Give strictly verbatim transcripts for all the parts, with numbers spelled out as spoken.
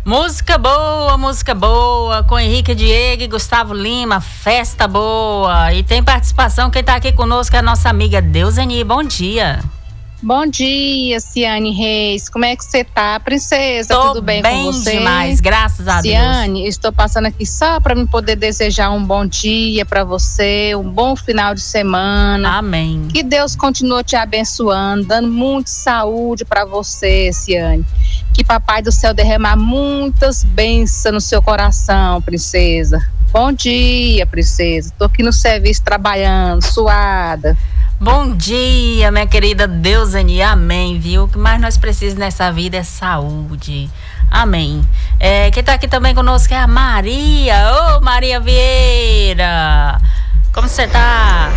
Música boa, música boa, com Henrique Diego e Gustavo Lima, festa boa. E tem participação, quem tá aqui conosco é a nossa amiga Deuseni. Bom dia. Bom dia, Ciane Reis. Como é que você tá, princesa? Tô Tudo bem, bem com você? demais, graças a Deus. Ciane, estou passando aqui só para me poder desejar um bom dia para você, um bom final de semana. Amém. Que Deus continue te abençoando, dando muita saúde para você, Ciane. Que Papai do Céu derramar muitas bênçãos no seu coração, princesa. Bom dia, princesa. Tô aqui no serviço trabalhando, suada. Bom dia, minha querida Deuseni, amém, viu? O que mais nós precisamos nessa vida é saúde, amém. É, quem tá aqui também conosco é a Maria. Ô, Maria Vieira, como você tá?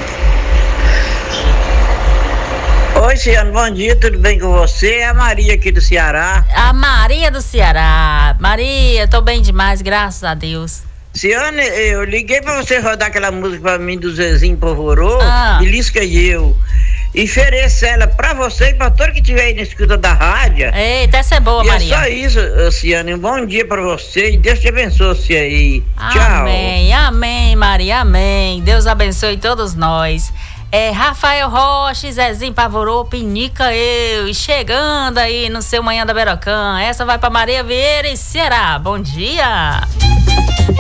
Oi, Ciane, bom dia, tudo bem com você? É a Maria aqui do Ceará. A Maria do Ceará. Maria, tô bem demais, graças a Deus. Ciane, eu liguei pra você rodar aquela música pra mim do Zezinho Povorô, Ah. e Lisca e eu. E ofereço ela pra você e pra todo que estiver aí na escuta da rádio. Eita, essa é boa, e Maria. é só isso, Ciane. Um bom dia pra você e Deus te abençoe você aí. Tchau. Amém, amém, Maria, amém. Deus abençoe todos nós. É Rafael Rocha, Zezinho Pavorô, Pinica eu. E chegando aí no seu Manhã da Berocã. Essa vai pra Maria Vieira e Ceará. Bom dia.